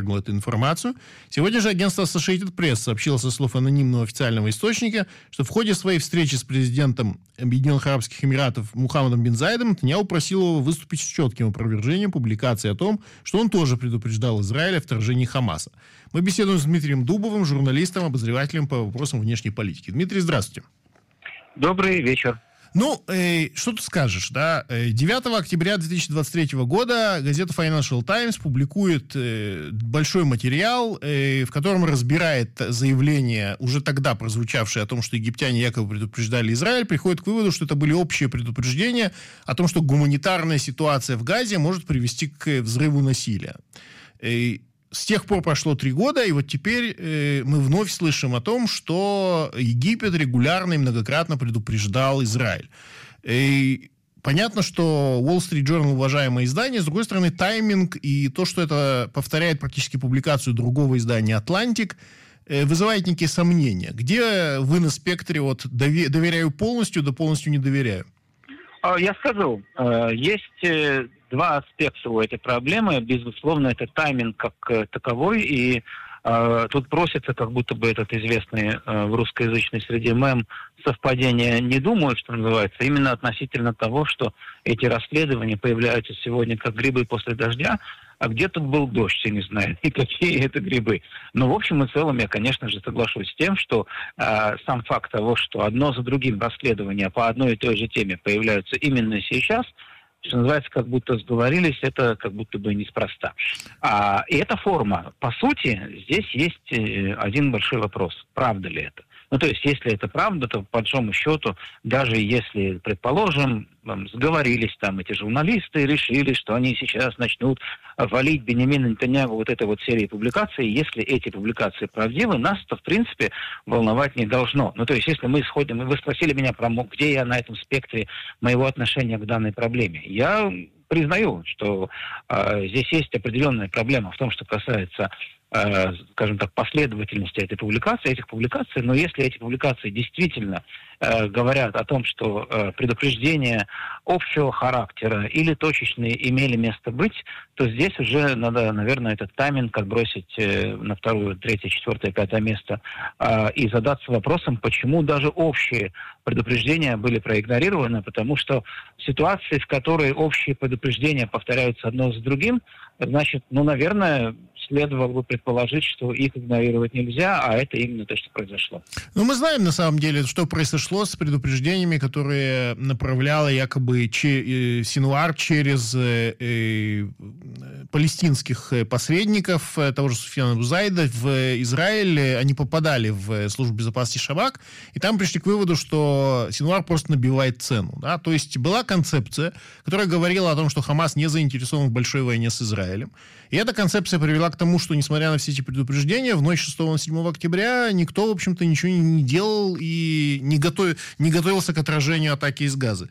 опровергнул эту информацию. Сегодня же агентство Associated Press сообщило со слов анонимного официального источника, что в ходе своей встречи с президентом Объединенных Арабских Эмиратов Мухаммадом бин Заидом Нетаньяху просил его выступить с четким опровержением публикации о том, что он тоже предупреждал Израиль о вторжении Хамаса. Мы беседуем с Дмитрием Дубовым, журналистом, обозревателем по вопросам внешней политики. Дмитрий, здравствуйте. Добрый вечер. Ну, что ты скажешь, да? 9 октября 2023 года газета Financial Times публикует большой материал, в котором разбирает заявление, уже тогда прозвучавшее о том, что египтяне якобы предупреждали Израиль, приходит к выводу, что это были общие предупреждения о том, что гуманитарная ситуация в Газе может привести к взрыву насилия. С тех пор прошло 3 года, и вот теперь мы вновь слышим о том, что Египет регулярно и многократно предупреждал Израиль. И понятно, что Wall Street Journal уважаемое издание, с другой стороны, тайминг и то, что это повторяет практически публикацию другого издания «Атлантик», вызывает некие сомнения. Где вы на спектре от «доверяю полностью» до «полностью не доверяю»? Я скажу, есть два аспекта у этой проблемы. Безусловно, это тайминг как таковой, и тут просится, как будто бы этот известный в русскоязычной среде мем совпадение не думаю, что называется, именно относительно того, что эти расследования появляются сегодня как грибы после дождя, а где тут был дождь, я не знаю, и какие это грибы. Но в общем и целом я, конечно же, соглашусь с тем, что сам факт того, что одно за другим расследования по одной и той же теме появляются именно сейчас, что называется, как будто сговорились, это как будто бы неспроста. И эта форма, по сути, здесь есть один большой вопрос. Правда ли это? Ну, то есть, если это правда, то, по большому счету, даже если, предположим, сговорились там эти журналисты и решили, что они сейчас начнут валить Биньямина Нетаньяху вот этой вот серии публикаций, если эти публикации правдивы, нас-то, в принципе, волновать не должно. Ну, то есть, если мы исходим, и вы спросили меня, где я на этом спектре моего отношения к данной проблеме, я признаю, что здесь есть определенная проблема в том, что касается, скажем так, последовательности этих публикаций, но если эти публикации действительно говорят о том, что предупреждения общего характера или точечные имели место быть, то здесь уже надо, наверное, этот тайминг отбросить на 2, 3, 4, 5 место и задаться вопросом, почему даже общие предупреждения были проигнорированы, потому что в ситуации, в которой общие предупреждения повторяются одно за другим, значит, наверное, следовало бы предположить, что их игнорировать нельзя, а это именно то, что произошло. Ну, мы знаем, на самом деле, что произошло с предупреждениями, которые направляла якобы Синуар через палестинских посредников, того же Суфьяна Бузайда, в Израиль. Они попадали в службу безопасности Шабак, и там пришли к выводу, что Синуар просто набивает цену. Да? То есть была концепция, которая говорила о том, что Хамас не заинтересован в большой войне с Израилем. И эта концепция привела к тому, что, несмотря на все эти предупреждения, в ночь 6 на 7 октября никто, в общем-то, ничего не делал и не готовился к отражению атаки из Газы.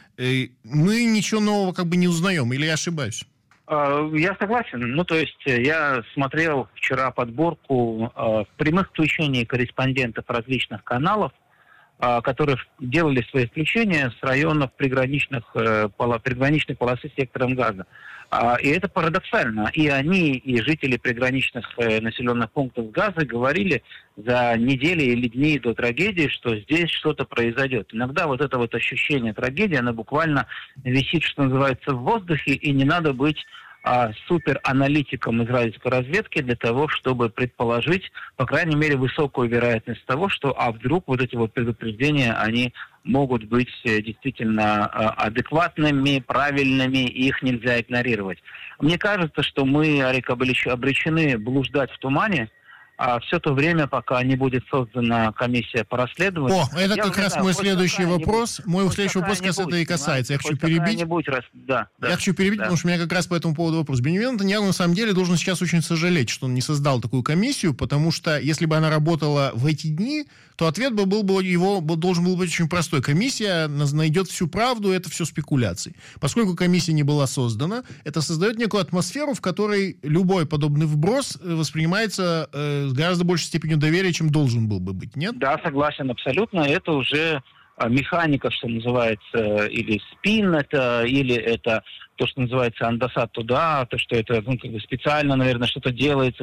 Мы ничего нового как бы не узнаем, или я ошибаюсь? Я согласен. Ну, то есть я смотрел вчера подборку прямых включений корреспондентов различных каналов, которые делали свои включения с районов приграничной полосы с сектором Газа. И это парадоксально. И они, и жители приграничных населенных пунктов Газы говорили за недели или дни до трагедии, что здесь что-то произойдет. Иногда вот это вот ощущение трагедии, оно буквально висит, что называется, в воздухе, и не надо быть супераналитиком израильской разведки для того, чтобы предположить, по крайней мере, высокую вероятность того, что вдруг вот эти вот предупреждения, они могут быть действительно адекватными, правильными, и их нельзя игнорировать. Мне кажется, что мы, Арик, обречены блуждать в тумане, все то время, пока не будет создана комиссия по расследованию. Это как раз мой следующий вопрос. Мой следующий вопрос как раз это и касается. Я хочу перебить. Я хочу перебить, потому что у меня как раз по этому поводу вопрос. Биньямин Нетаньяху на самом деле должен сейчас очень сожалеть, что он не создал такую комиссию, потому что если бы она работала в эти дни, то ответ должен был быть очень простой. Комиссия найдет всю правду, это все спекуляции. Поскольку комиссия не была создана, это создает некую атмосферу, в которой любой подобный вброс воспринимается с гораздо большей степенью доверия, чем должен был бы быть, нет? Да, согласен, абсолютно. Это уже механика, что называется, или спин, или это то, что называется андасат туда, то, что это специально, наверное, что-то делается,